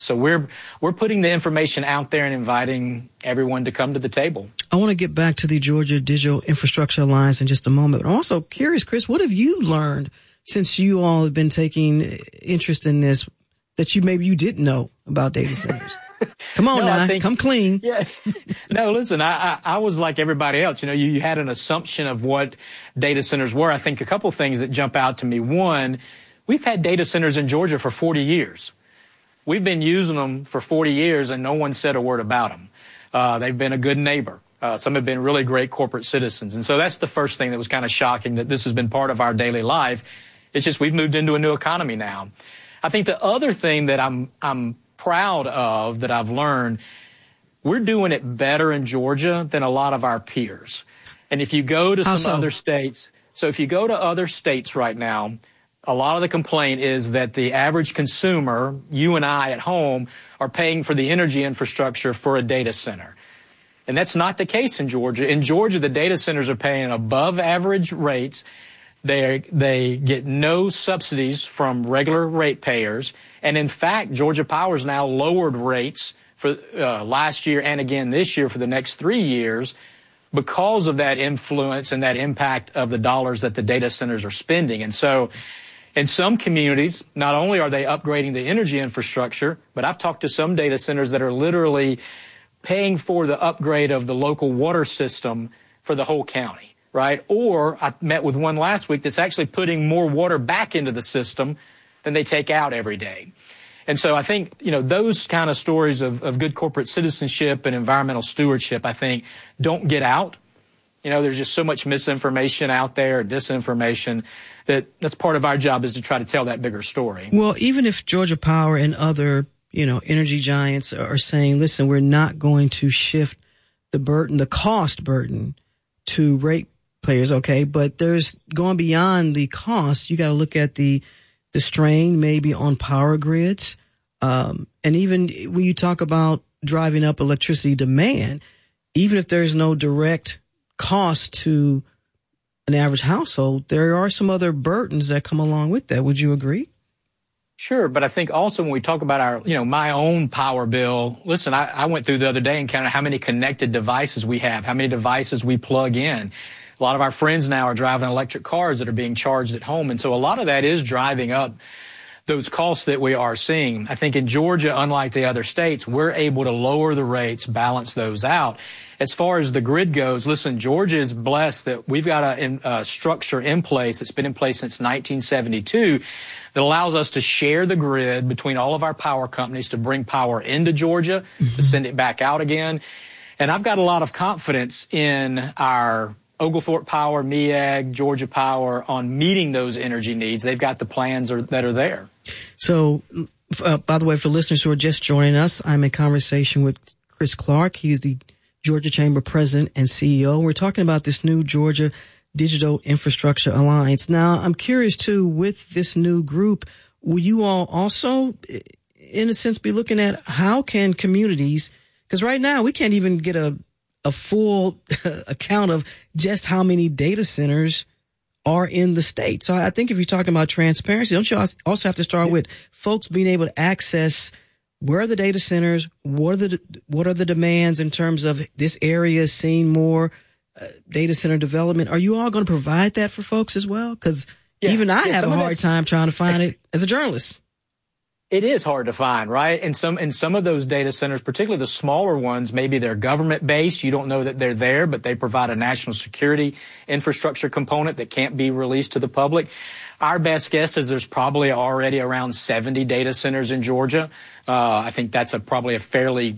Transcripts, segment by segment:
So we're putting the information out there and inviting everyone to come to the table. I want to get back to the Georgia Digital Infrastructure Alliance in just a moment. But I'm also curious, Chris, what have you learned since you all have been taking interest in this that you didn't know about data centers? Come on, come clean. Yeah. No, listen, I was like everybody else. You had an assumption of what data centers were. I think a couple things that jump out to me. One, we've had data centers in Georgia for 40 years. We've been using them for 40 years and no one said a word about them. They've been a good neighbor. Some have been really great corporate citizens. And so that's the first thing that was kind of shocking, that this has been part of our daily life. It's just we've moved into a new economy now. I think the other thing that I'm proud of that I've learned, we're doing it better in Georgia than a lot of our peers. And if you go to some other states, so if you go to other states right now, a lot of the complaint is that the average consumer, you and I at home, are paying for the energy infrastructure for a data center. And that's not the case in Georgia. In Georgia, the data centers are paying above average rates. They get no subsidies from regular ratepayers. And in fact, Georgia Power's now lowered rates for last year and again this year for the next 3 years because of that influence and that impact of the dollars that the data centers are spending. And so in some communities, not only are they upgrading the energy infrastructure, but I've talked to some data centers that are literally paying for the upgrade of the local water system for the whole county, right? Or I met with one last week that's actually putting more water back into the system than they take out every day. And so I think, those kind of stories of good corporate citizenship and environmental stewardship, I think, don't get out. There's just so much misinformation out there, disinformation, that's part of our job is to try to tell that bigger story. Well, even if Georgia Power and other, energy giants are saying, listen, we're not going to shift the cost burden to ratepayers, okay, but there's going beyond the cost. You got to look at the strain maybe on power grids. And even when you talk about driving up electricity demand, even if there's no direct cost to an average household, there are some other burdens that come along with that. Would you agree? Sure. But I think also when we talk about our, my own power bill, listen, I went through the other day and counted how many connected devices we have, how many devices we plug in. A lot of our friends now are driving electric cars that are being charged at home. And so a lot of that is driving up those costs that we are seeing. I think in Georgia, unlike the other states, we're able to lower the rates, balance those out. As far as the grid goes, listen, Georgia is blessed that we've got a structure in place that's been in place since 1972 that allows us to share the grid between all of our power companies to bring power into Georgia, to send it back out again. And I've got a lot of confidence in our Oglethorpe Power, MEAG, Georgia Power on meeting those energy needs. They've got the plans that are there. So, by the way, for listeners who are just joining us, I'm in conversation with Chris Clark. He's the Georgia Chamber President and CEO. We're talking about this new Georgia Digital Infrastructure Alliance. Now, I'm curious, too, with this new group, will you all also, in a sense, be looking at how can communities, because right now we can't even get a full account of just how many data centers are in the state. So I think if you're talking about transparency, don't you also have to start with folks being able to access where are the data centers, what are the demands in terms of this area seeing more data center development? Are you all going to provide that for folks as well? Because even I have a hard time trying to find it as a journalist. It is hard to find, right? And some of those data centers, particularly the smaller ones, maybe they're government based. You don't know that they're there, but they provide a national security infrastructure component that can't be released to the public. Our best guess is there's probably already around 70 data centers in Georgia. I think that's probably a fairly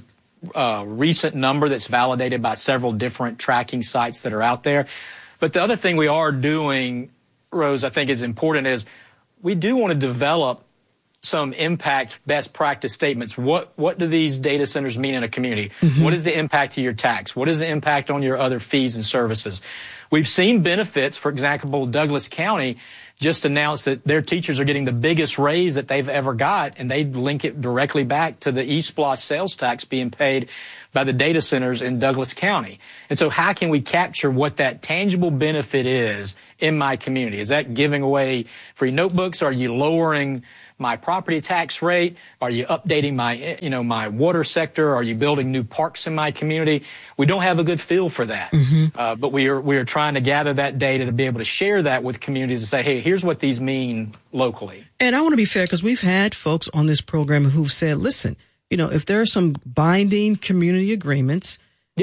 recent number that's validated by several different tracking sites that are out there. But the other thing we are doing, Rose, I think is important is we do want to develop some impact best practice statements. What do these data centers mean in a community? Mm-hmm. What is the impact to your tax? What is the impact on your other fees and services? We've seen benefits. For example, Douglas County just announced that their teachers are getting the biggest raise that they've ever got, and they link it directly back to the eSplosh sales tax being paid by the data centers in Douglas County. And so how can we capture what that tangible benefit is in my community? Is that giving away free notebooks? Are you lowering my property tax rate? Are you updating my, my water sector? Are you building new parks in my community? We don't have a good feel for that. But we are trying to gather that data to be able to share that with communities and say, hey, here's what these mean locally. And I want to be fair because we've had folks on this program who've said, listen, if there are some binding community agreements,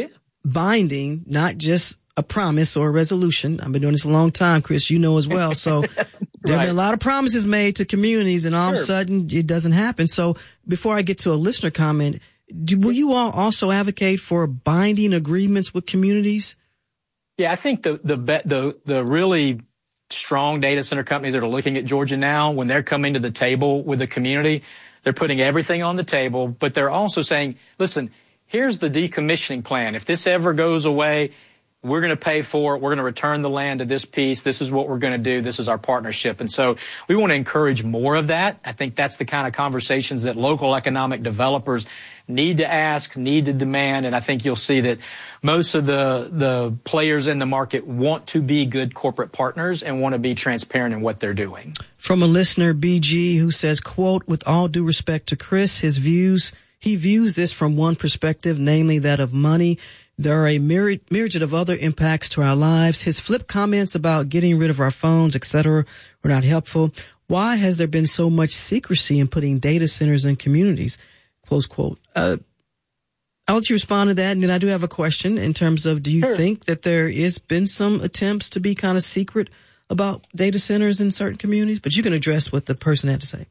binding, not just a promise or a resolution. I've been doing this a long time, Chris, as well. So there have been a lot of promises made to communities and all of a sudden it doesn't happen. So before I get to a listener comment, will you all also advocate for binding agreements with communities? Yeah, I think the really strong data center companies that are looking at Georgia now, when they're coming to the table with the community, they're putting everything on the table, but they're also saying, listen, here's the decommissioning plan. If this ever goes away, we're going to pay for it. We're going to return the land to this piece. This is what we're going to do. This is our partnership. And so we want to encourage more of that. I think that's the kind of conversations that local economic developers need to ask, need to demand. And I think you'll see that most of the players in the market want to be good corporate partners and want to be transparent in what they're doing. From a listener, BG, who says, quote, with all due respect to Chris, he views this from one perspective, namely that of money. There are a myriad of other impacts to our lives. His flip comments about getting rid of our phones, etc., were not helpful. Why has there been so much secrecy in putting data centers in communities? Close quote. I'll let you respond to that. And then I do have a question in terms of, do you think that there has been some attempts to be kind of secret about data centers in certain communities? But you can address what the person had to say.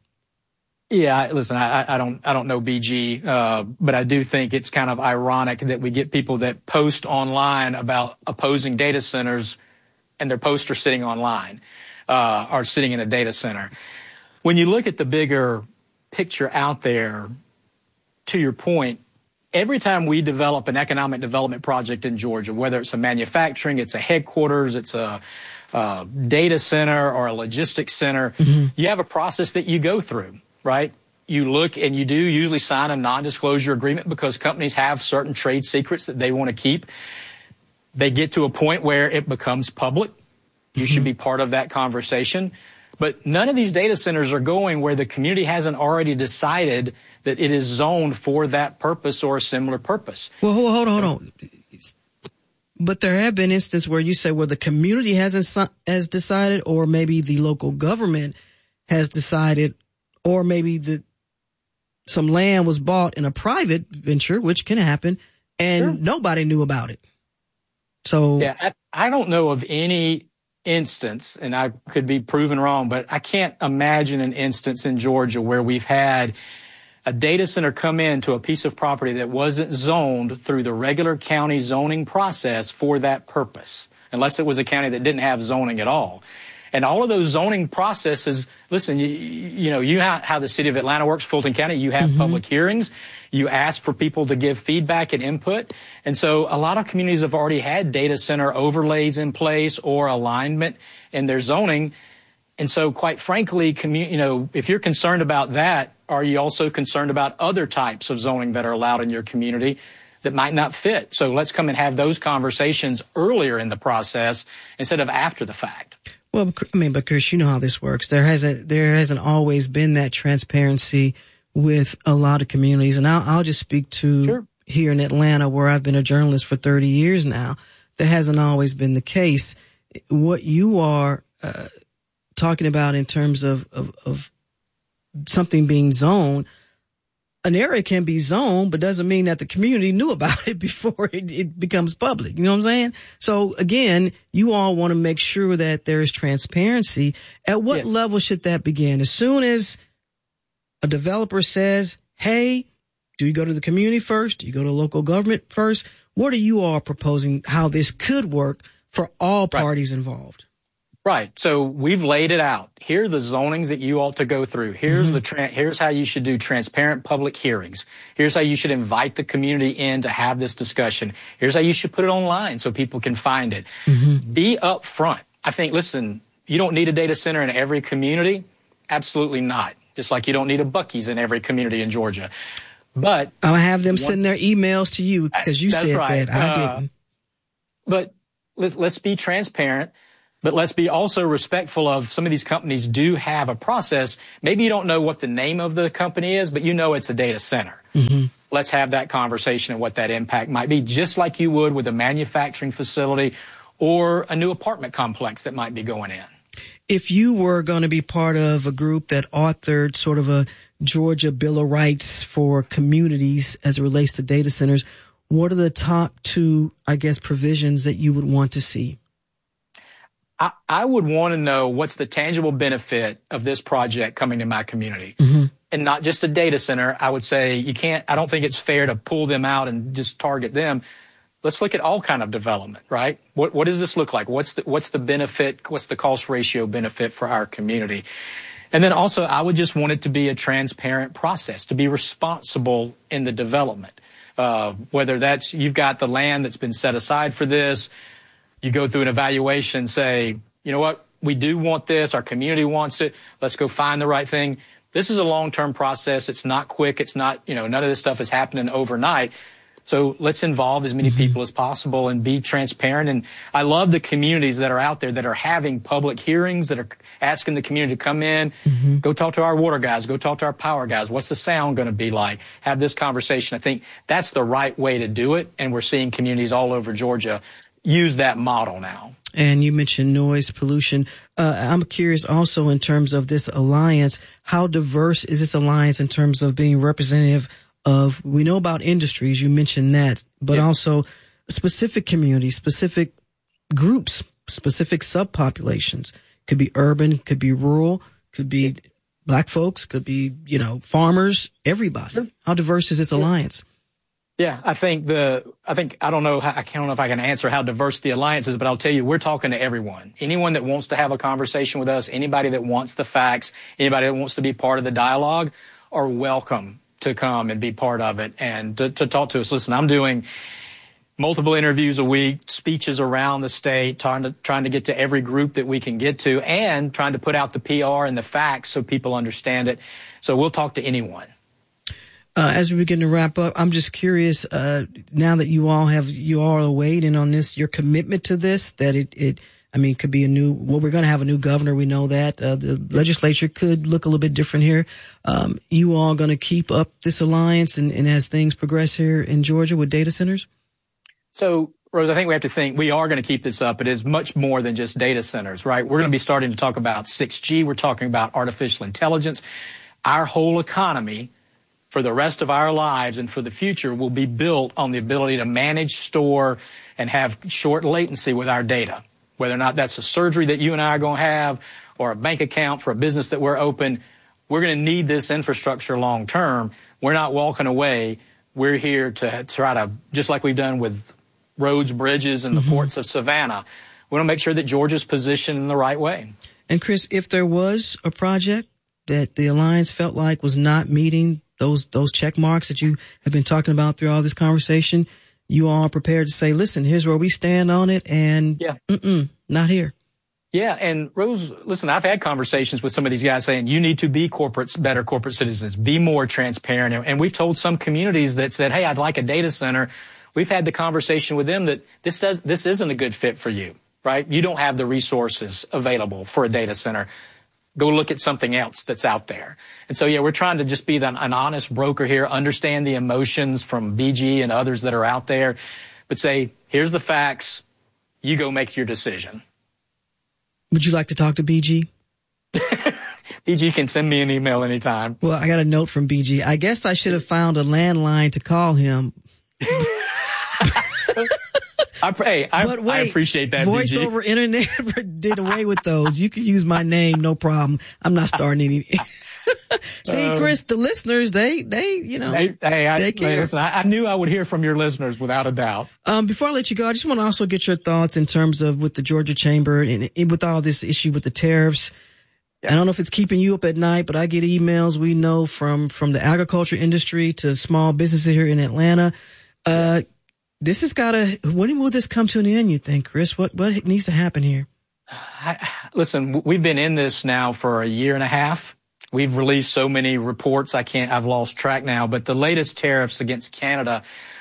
Yeah, listen, I don't know BG, but I do think it's kind of ironic that we get people that post online about opposing data centers and their posts are sitting online, or sitting in a data center. When you look at the bigger picture out there, to your point, every time we develop an economic development project in Georgia, whether it's a manufacturing, it's a headquarters, it's a data center or a logistics center, you have a process that you go through. Right? You look and you do usually sign a non-disclosure agreement because companies have certain trade secrets that they want to keep. They get to a point where it becomes public. You should be part of that conversation. But none of these data centers are going where the community hasn't already decided that it is zoned for that purpose or a similar purpose. Well, hold on. But there have been instances where you say, well, the community has decided, or maybe the local government has decided, or maybe some land was bought in a private venture, which can happen, and nobody knew about it. So yeah, I don't know of any instance, and I could be proven wrong, but I can't imagine an instance in Georgia where we've had a data center come into a piece of property that wasn't zoned through the regular county zoning process for that purpose, unless it was a county that didn't have zoning at all. And all of those zoning processes, listen, you know how the city of Atlanta works, Fulton County, you have public hearings, you ask for people to give feedback and input. And so a lot of communities have already had data center overlays in place or alignment in their zoning. And so quite frankly, if you're concerned about that, are you also concerned about other types of zoning that are allowed in your community that might not fit? So let's come and have those conversations earlier in the process instead of after the fact. Well, but Chris, you know how this works. There hasn't always been that transparency with a lot of communities. And I'll just speak to here in Atlanta, where I've been a journalist for 30 years now. That hasn't always been the case. What you are talking about in terms of something being zoned, an area can be zoned, but doesn't mean that the community knew about it before it becomes public. You know what I'm saying? So again, you all want to make sure that there is transparency. At what level should that begin? As soon as a developer says, hey, do you go to the community first? Do you go to local government first? What are you all proposing how this could work for all parties involved? Right. So we've laid it out. Here are the zonings that you ought to go through. Here's here's how you should do transparent public hearings. Here's how you should invite the community in to have this discussion. Here's how you should put it online so people can find it. Be upfront. I think, listen, you don't need a data center in every community. Absolutely not. Just like you don't need a Buc-ee's in every community in Georgia. But I'll have them send their emails to you because you said that. I didn't. But let's be transparent. But let's be also respectful of some of these companies do have a process. Maybe you don't know what the name of the company is, but you know it's a data center. Mm-hmm. Let's have that conversation and what that impact might be, just like you would with a manufacturing facility or a new apartment complex that might be going in. If you were going to be part of a group that authored sort of a Georgia Bill of Rights for communities as it relates to data centers, what are the top two, I guess, provisions that you would want to see? I would want to know what's the tangible benefit of this project coming to my community. And not just a data center. I would say I don't think it's fair to pull them out and just target them. Let's look at all kind of development, right? What does this look like? What's the benefit? What's the cost ratio benefit for our community? And then also I would just want it to be a transparent process, to be responsible in the development. Whether that's you've got the land that's been set aside for this, you go through an evaluation and say, you know what, we do want this, our community wants it, let's go find the right thing. This is a long-term process. It's not quick. It's not, none of this stuff is happening overnight. So let's involve as many people as possible and be transparent. And I love the communities that are out there that are having public hearings, that are asking the community to come in, go talk to our water guys, go talk to our power guys. What's the sound going to be like? Have this conversation. I think that's the right way to do it. And we're seeing communities all over Georgia use that model now. And you mentioned noise pollution. I'm curious also in terms of this alliance, how diverse is this alliance in terms of being representative of, we know about industries, you mentioned that, but also specific communities, specific groups, specific subpopulations. Could be urban, could be rural, could be black folks, could be, farmers, everybody. Sure. How diverse is this alliance? Yeah, I don't know if I can answer how diverse the alliance is, but I'll tell you, we're talking to everyone. Anyone that wants to have a conversation with us, anybody that wants the facts, anybody that wants to be part of the dialogue are welcome to come and be part of it and to talk to us. Listen, I'm doing multiple interviews a week, speeches around the state, trying to get to every group that we can get to and trying to put out the PR and the facts so people understand it. So we'll talk to anyone. As we begin to wrap up, I'm just curious, now that you all weighed in on this, your commitment to this, that it could be we're going to have a new governor. We know that, the legislature could look a little bit different here. You all going to keep up this alliance and as things progress here in Georgia with data centers? So, Rose, I think we have to think we are going to keep this up. It is much more than just data centers, right? We're going to be starting to talk about 6G. We're talking about artificial intelligence. Our whole economy for the rest of our lives and for the future will be built on the ability to manage, store, and have short latency with our data. Whether or not that's a surgery that you and I are going to have or a bank account for a business that we're open, we're going to need this infrastructure long term. We're not walking away. We're here to try to, just like we've done with roads, bridges, and the ports of Savannah, we want to make sure that Georgia's positioned in the right way. And Chris, if there was a project that the alliance felt like was not meeting those check marks that you have been talking about through all this conversation, you all are prepared to say, listen, here's where we stand on it, and not here. Yeah, and Rose, listen, I've had conversations with some of these guys saying you need to be better corporate citizens, be more transparent. And we've told some communities that said, hey, I'd like a data center. We've had the conversation with them that this isn't a good fit for you, right? You don't have the resources available for a data center. Go look at something else that's out there. And so, we're trying to just be an honest broker here, understand the emotions from BG and others that are out there, but say, here's the facts. You go make your decision. Would you like to talk to BG? BG can send me an email anytime. Well, I got a note from BG. I guess I should have found a landline to call him. I appreciate that, Voice BG. over internet did away with those. You can use my name, no problem. I'm not starting any. See, Chris, the listeners, they care. Listen, I knew I would hear from your listeners without a doubt. Before I let you go, I just want to also get your thoughts in terms of with the Georgia Chamber and with all this issue with the tariffs. Yeah. I don't know if it's keeping you up at night, but I get emails we know from the agriculture industry to small businesses here in Atlanta. This has when will this come to an end, you think, Chris? What needs to happen here? Listen, we've been in this now for a year and a half. We've released so many reports, I've lost track now, but the latest tariffs against Canada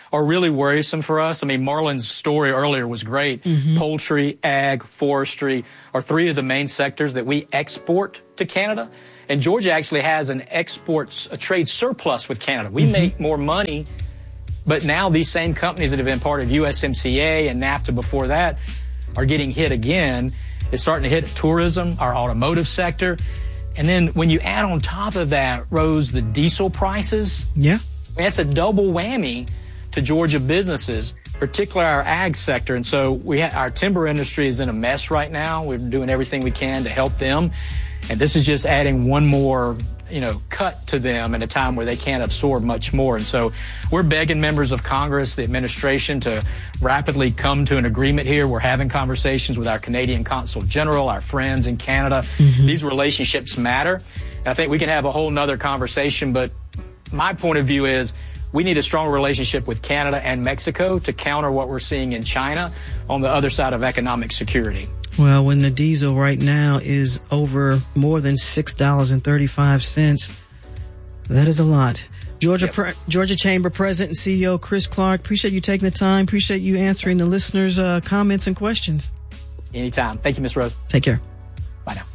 are really worrisome for us. I mean, Marlon's story earlier was great. Poultry, ag, forestry are three of the main sectors that we export to Canada. And Georgia actually has a trade surplus with Canada. We make more money, but now these same companies that have been part of USMCA and NAFTA before that are getting hit again. It's starting to hit tourism, our automotive sector. And then when you add on top of that, Rose, the diesel prices. Yeah. I mean, that's a double whammy to Georgia businesses, particularly our ag sector. And so our timber industry is in a mess right now. We're doing everything we can to help them. And this is just adding one more, cut to them at a time where they can't absorb much more. And so we're begging members of Congress, the administration, to rapidly come to an agreement here. We're having conversations with our Canadian Consul General, our friends in Canada. These relationships matter. And I think we can have a whole nother conversation, but my point of view is we need a strong relationship with Canada and Mexico to counter what we're seeing in China on the other side of economic security. Well, when the diesel right now is over more than $6.35, that is a lot. Georgia Chamber President and CEO Chris Clark, appreciate you taking the time. Appreciate you answering the listeners' comments and questions. Anytime. Thank you, Ms. Rose. Take care. Bye now.